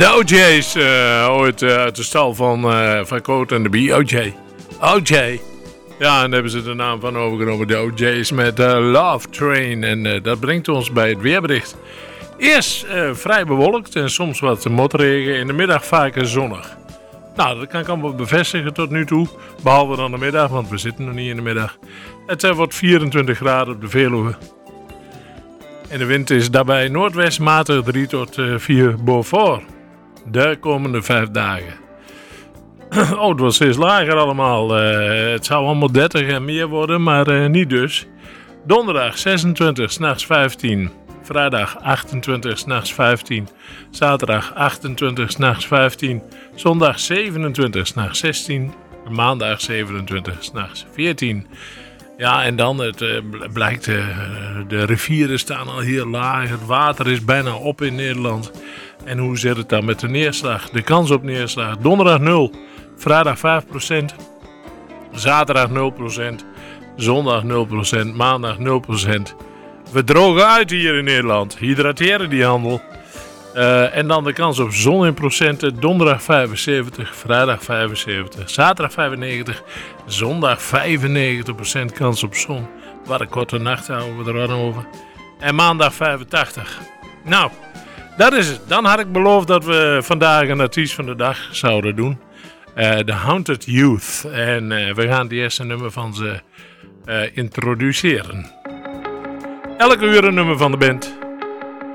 De OJ's, ooit uit de stal van Coat and the Bee. OJ. Ja, en daar hebben ze de naam van overgenomen. De OJ's met Love Train. En dat brengt ons bij het weerbericht. Eerst vrij bewolkt en soms wat motregen. In de middag vaker zonnig. Nou, dat kan ik allemaal bevestigen tot nu toe. Behalve dan de middag, want we zitten nog niet in de middag. Het wordt 24 graden op de Veluwe. En de wind is daarbij noordwest matig 3 tot 4 Beaufort. De komende 5 dagen. Oh, het was steeds lager allemaal. Het zou allemaal 30 en meer worden, maar niet dus. Donderdag 26, 's nachts 15. Vrijdag 28, 's nachts 15. Zaterdag 28, 's nachts 15. Zondag 27, 's nachts 16. Maandag 27, 's nachts 14. Ja, en dan blijkt, de rivieren staan al heel laag. Het water is bijna op in Nederland. En hoe zit het dan met de neerslag? De kans op neerslag. Donderdag 0. Vrijdag 5%. Zaterdag 0%. Zondag 0%. Maandag 0%. We drogen uit hier in Nederland. Hydrateren die handel. En dan de kans op zon in procenten. Donderdag 75. Vrijdag 75. Zaterdag 95. Zondag 95% kans op zon. Wat een korte nacht houden we er dan over. En maandag 85. Nou, dat is het. Dan had ik beloofd dat we vandaag een artiest van de dag zouden doen. The Haunted Youth. En we gaan het eerste nummer van ze introduceren. Elke uur een nummer van de band.